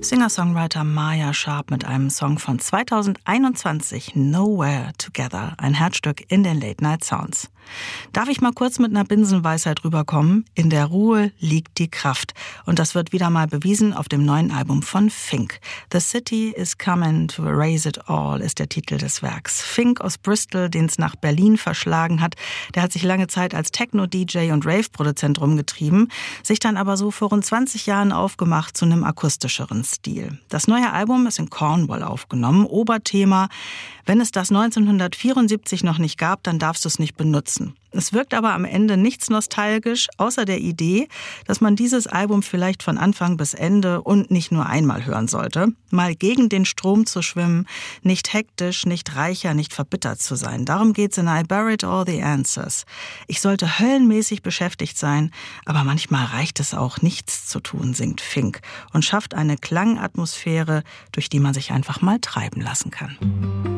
Singer-Songwriter Maya Sharp mit einem Song von 2021, Nowhere Together, ein Herzstück in den Late Night Sounds. Darf ich mal kurz mit einer Binsenweisheit rüberkommen? In der Ruhe liegt die Kraft. Und das wird wieder mal bewiesen auf dem neuen Album von Fink. The City is Coming to Erase It All ist der Titel des Werks. Fink aus Bristol, den es nach Berlin verschlagen hat, der hat sich lange Zeit als Techno-DJ und Rave-Produzent rumgetrieben, sich dann aber so vor rund 20 Jahren aufgemacht zu einem akustischeren Stil. Das neue Album ist in Cornwall aufgenommen. Oberthema: Wenn es das 1974 noch nicht gab, dann darfst du es nicht benutzen. Es wirkt aber am Ende nichts nostalgisch, außer der Idee, dass man dieses Album vielleicht von Anfang bis Ende und nicht nur einmal hören sollte. Mal gegen den Strom zu schwimmen, nicht hektisch, nicht reicher, nicht verbittert zu sein. Darum geht's in I Buried All the Answers. Ich sollte höllenmäßig beschäftigt sein, aber manchmal reicht es auch, nichts zu tun, singt Fink und schafft eine Klangatmosphäre, durch die man sich einfach mal treiben lassen kann.